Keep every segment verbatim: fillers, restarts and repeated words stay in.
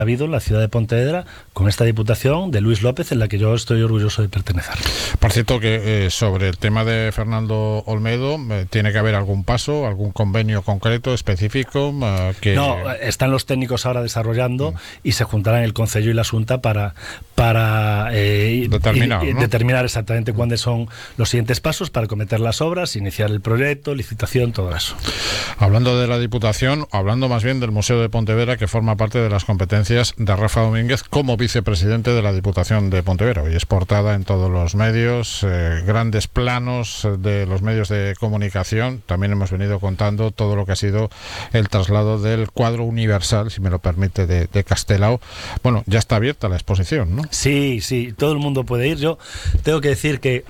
ha habido en la ciudad de Pontevedra con esta Diputación de Luis López, en la que yo estoy orgulloso de pertenecer. Por cierto, que eh, sobre el tema de Fernando Olmedo, eh, ¿tiene que haber algún paso, algún convenio concreto, específico? Eh, que... No, están los técnicos ahora desarrollando mm. y se juntarán el Concello y la Xunta para, para eh, determinar, y, y, ¿no? determinar exactamente cuáles son los siguientes pasos para cometer las obras, iniciar el proyecto, licitación, todo eso. Hablando de la Diputación, hablando más bien del Museo de Pontevedra, que forma parte de las competencias de Rafa Domínguez como vicepresidente de la Diputación de Pontevedra. Hoy es portada en todos los medios, eh, grandes planos de los medios de comunicación. También hemos venido contando todo lo que ha sido el traslado del cuadro universal, si me lo permite, de, de Castelao. Bueno, ya está abierta la exposición, ¿no? Sí, sí, todo el mundo puede ir. Yo tengo que decir que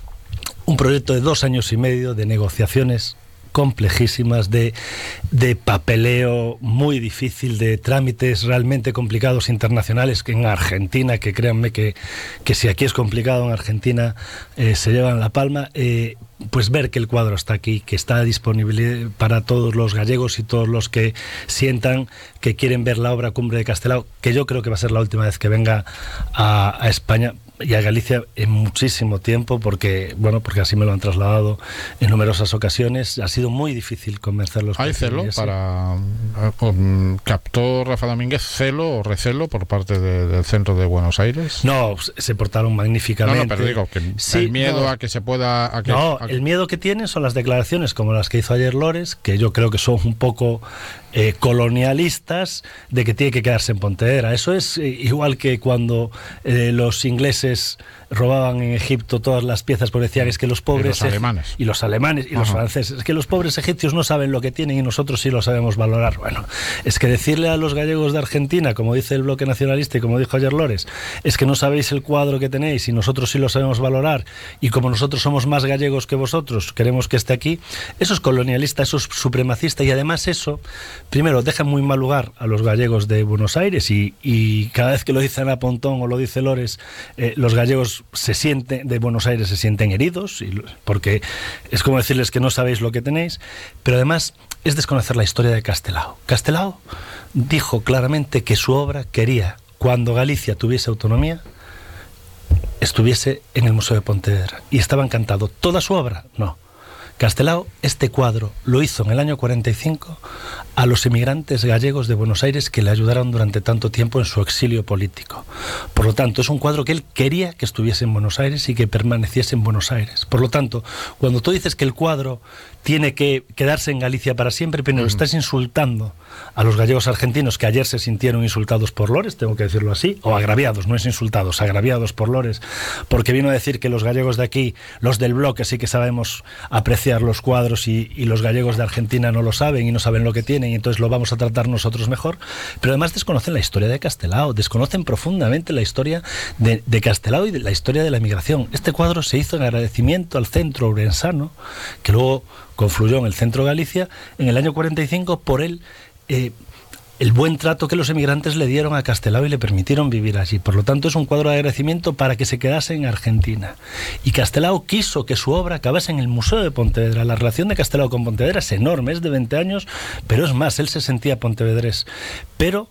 un proyecto de dos años y medio de negociaciones complejísimas, de, de papeleo muy difícil, de trámites realmente complicados internacionales, que en Argentina, que créanme que, que si aquí es complicado, en Argentina eh, se llevan la palma, eh, pues ver que el cuadro está aquí, que está disponible para todos los gallegos y todos los que sientan que quieren ver la obra Cumbre de Castelao, que yo creo que va a ser la última vez que venga a, a España y a Galicia en muchísimo tiempo, porque bueno, porque así me lo han trasladado en numerosas ocasiones. Ha sido muy difícil convencerlos. ¿Hay celo para um, captó Rafa Domínguez celo o recelo por parte de, del centro de Buenos Aires? No, se portaron magníficamente. No, no, pero digo que sí, el miedo no, a que se pueda a que, no, a que... el miedo que tienen son las declaraciones como las que hizo ayer Lores, que yo creo que son un poco eh, colonialistas, de que tiene que quedarse en Pontevedra. Eso es eh, igual que cuando eh, los ingleses robaban en Egipto todas las piezas, porque decían es que los pobres... Y los alemanes. Y los alemanes y Ajá. los franceses. Es que los pobres egipcios no saben lo que tienen y nosotros sí lo sabemos valorar. Bueno, es que decirle a los gallegos de Argentina, como dice el bloque nacionalista y como dijo ayer Lores, es que no sabéis el cuadro que tenéis y nosotros sí lo sabemos valorar, y como nosotros somos más gallegos que vosotros, queremos que esté aquí. Eso es colonialista, eso es supremacista, y además eso, primero, deja en muy mal lugar a los gallegos de Buenos Aires, y, y cada vez que lo dice Ana Pontón o lo dice Lores, eh, los gallegos se sienten, de Buenos Aires se sienten heridos, y, porque es como decirles que no sabéis lo que tenéis, pero además es desconocer la historia de Castelao. Castelao dijo claramente que su obra quería, cuando Galicia tuviese autonomía, estuviese en el Museo de Pontevedra, y estaba encantado. ¿Toda su obra? No. Castelao, este cuadro lo hizo en el año cuarenta y cinco a los emigrantes gallegos de Buenos Aires que le ayudaron durante tanto tiempo en su exilio político. Por lo tanto, es un cuadro que él quería que estuviese en Buenos Aires y que permaneciese en Buenos Aires. Por lo tanto, cuando tú dices que el cuadro tiene que quedarse en Galicia para siempre, primero mm. estás insultando a los gallegos argentinos, que ayer se sintieron insultados por Lores, tengo que decirlo así, o agraviados, no es insultados, agraviados por Lores, porque vino a decir que los gallegos de aquí, los del bloque, sí que sabemos apreciar los cuadros, y, y los gallegos de Argentina no lo saben y no saben lo que tienen, y entonces lo vamos a tratar nosotros mejor. Pero además desconocen la historia de Castelao, desconocen profundamente la historia de, de Castelao y de la historia de la emigración. Este cuadro se hizo en agradecimiento al centro ourensano, que luego confluyó en el centro Galicia, en el año cuarenta y cinco, por él eh, el buen trato que los emigrantes le dieron a Castelao y le permitieron vivir allí. Por lo tanto, es un cuadro de agradecimiento para que se quedase en Argentina. Y Castelao quiso que su obra acabase en el Museo de Pontevedra. La relación de Castelao con Pontevedra es enorme, es de veinte años, pero es más, él se sentía pontevedrés. Pero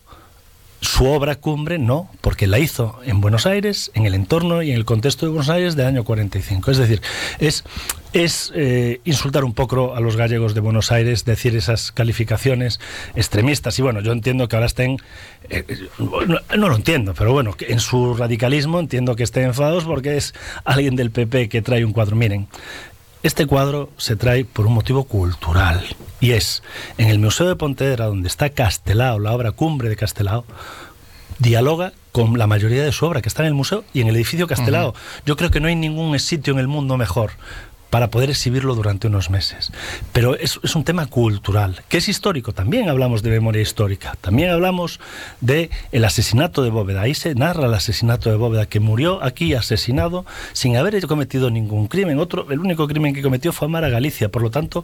su obra cumbre no, porque la hizo en Buenos Aires, en el entorno y en el contexto de Buenos Aires del año cuarenta y cinco. Es decir, es, es eh, insultar un poco a los gallegos de Buenos Aires, decir esas calificaciones extremistas. Y bueno, yo entiendo que ahora estén, eh, no, no lo entiendo, pero bueno, en su radicalismo entiendo que estén enfadados porque es alguien del P P que trae un cuadro. Miren, este cuadro se trae por un motivo cultural, y es en el Museo de Pontevedra, donde está Castelao, la obra cumbre de Castelao, dialoga con la mayoría de su obra que está en el museo y en el edificio Castelao. Uh-huh. Yo creo que no hay ningún sitio en el mundo mejor para poder exhibirlo durante unos meses. Pero es, es un tema cultural, que es histórico. También hablamos de memoria histórica, también hablamos de el asesinato de Bóveda. Ahí se narra el asesinato de Bóveda, que murió aquí asesinado sin haber cometido ningún crimen. Otro, el único crimen que cometió fue amar a Galicia. Por lo tanto,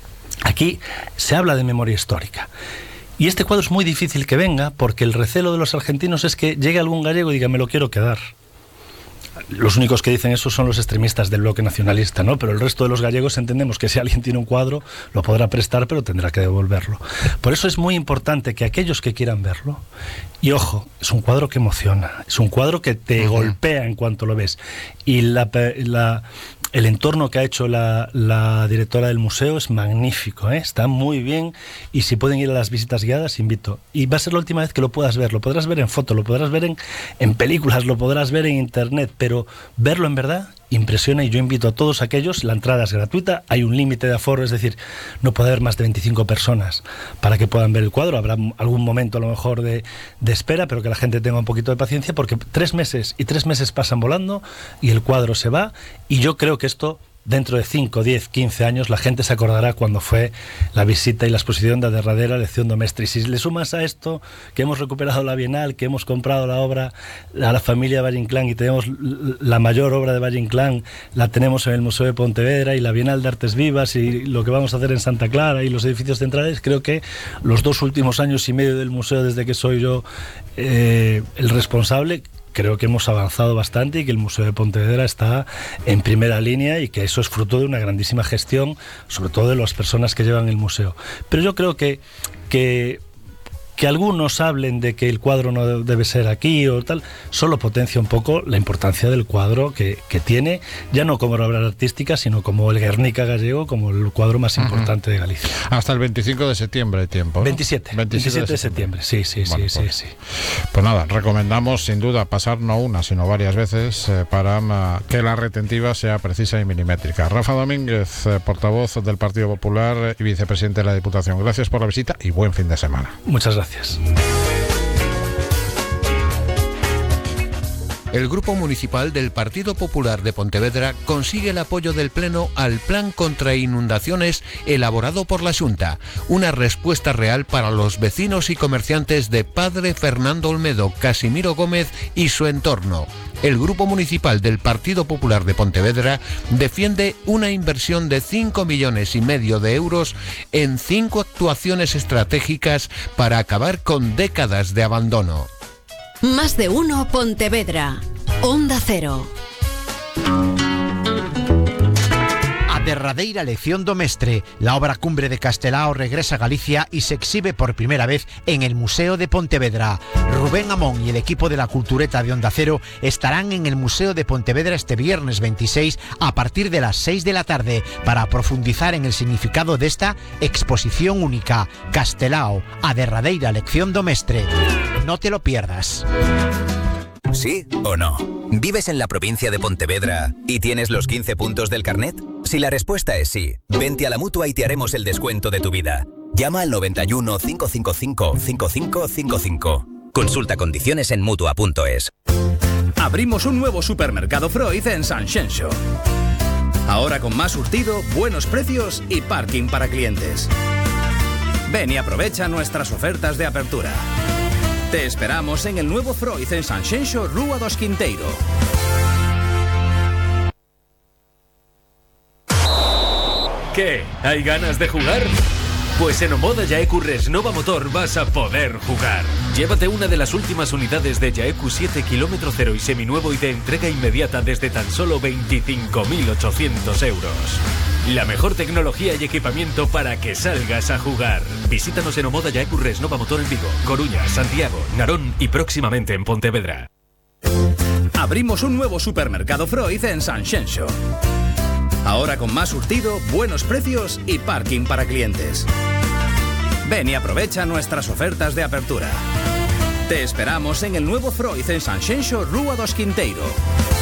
aquí se habla de memoria histórica. Y este cuadro es muy difícil que venga, porque el recelo de los argentinos es que llegue algún gallego y diga, me lo quiero quedar. los únicos que dicen eso son los extremistas del bloque nacionalista, ¿no? Pero el resto de los gallegos entendemos que si alguien tiene un cuadro, lo podrá prestar, pero tendrá que devolverlo. Por eso es muy importante que aquellos que quieran verlo, y ojo, es un cuadro que emociona, es un cuadro que te uh-huh. golpea en cuanto lo ves. Y la... la El entorno que ha hecho la, la directora del museo es magnífico, ¿eh? Está muy bien, y si pueden ir a las visitas guiadas, invito. Y va a ser la última vez que lo puedas ver, lo podrás ver en foto, lo podrás ver en, en películas, lo podrás ver en internet, pero verlo en verdad impresiona, y yo invito a todos aquellos, la entrada es gratuita, hay un límite de aforo, es decir, no puede haber más de veinticinco personas para que puedan ver el cuadro, habrá algún momento a lo mejor de, de espera, pero que la gente tenga un poquito de paciencia, porque tres meses y tres meses pasan volando y el cuadro se va, y yo creo que esto dentro de cinco, diez, quince años la gente se acordará cuando fue la visita y la exposición de la derradera lección de Mestre. Y si le sumas a esto que hemos recuperado la Bienal, que hemos comprado la obra a la familia Valle Inclán y tenemos la mayor obra de Valle Inclán, la tenemos en el Museo de Pontevedra, y la Bienal de Artes Vivas y lo que vamos a hacer en Santa Clara y los edificios centrales, creo que los dos últimos años y medio del museo, desde que soy yo eh, el responsable, creo que hemos avanzado bastante y que el Museo de Pontevedra está en primera línea, y que eso es fruto de una grandísima gestión, sobre todo de las personas que llevan el museo. Pero yo creo que, que, que algunos hablen de que el cuadro no debe ser aquí o tal, solo potencia un poco la importancia del cuadro que, que tiene, ya no como obra artística, sino como el Guernica gallego, como el cuadro más importante uh-huh. de Galicia. Hasta el veinticinco de septiembre hay tiempo, ¿no? veintisiete, veintisiete de septiembre, sí, sí, bueno, sí, pues, sí, sí. Pues nada, recomendamos sin duda pasar no una, sino varias veces eh, para uh, que la retentiva sea precisa y milimétrica. Rafa Domínguez, eh, portavoz del Partido Popular y vicepresidente de la Diputación, gracias por la visita y buen fin de semana. Muchas gracias. El Grupo Municipal del Partido Popular de Pontevedra consigue el apoyo del Pleno al Plan contra Inundaciones elaborado por la Xunta, una respuesta real para los vecinos y comerciantes de Padre Fernando Olmedo, Casimiro Gómez y su entorno. El Grupo Municipal del Partido Popular de Pontevedra defiende una inversión de cinco millones y medio de euros en cinco actuaciones estratégicas para acabar con décadas de abandono. Más de uno Pontevedra. Onda Cero. A derradeira lección do mestre, la obra cumbre de Castelao regresa a Galicia y se exhibe por primera vez en el Museo de Pontevedra. Rubén Amón y el equipo de la Cultureta de Onda Cero estarán en el Museo de Pontevedra este viernes veintiséis a partir de las seis de la tarde para profundizar en el significado de esta exposición única, Castelao, a derradeira lección do mestre. No te lo pierdas. ¿Sí o no? ¿Vives en la provincia de Pontevedra y tienes los quince puntos del carnet? Si la respuesta es sí, vente a la Mutua y te haremos el descuento de tu vida. Llama al noventa y uno, cinco cinco cinco, cinco cinco cinco cinco. Consulta condiciones en mutua punto es. Abrimos un nuevo supermercado Freud en Sanxenxo. Ahora con más surtido, buenos precios y parking para clientes. Ven y aprovecha nuestras ofertas de apertura. Te esperamos en el nuevo Freud en Sanxenxo, Rúa dos Quinteiro. ¿Qué? ¿Hay ganas de jugar? Pues en Omoda Yaeku Resnova Motor vas a poder jugar. Llévate una de las últimas unidades de Yaeku siete kilómetro cero y seminuevo y de entrega inmediata desde tan solo veinticinco mil ochocientos euros. La mejor tecnología y equipamiento para que salgas a jugar. Visítanos en Omoda Yaeku Resnova Motor en Vigo, Coruña, Santiago, Narón y próximamente en Pontevedra. Abrimos un nuevo supermercado Freud en Sanxenxo. Ahora con más surtido, buenos precios y parking para clientes. Ven y aprovecha nuestras ofertas de apertura. Te esperamos en el nuevo Freud en Sanxenxo, Rúa dos Quinteiro.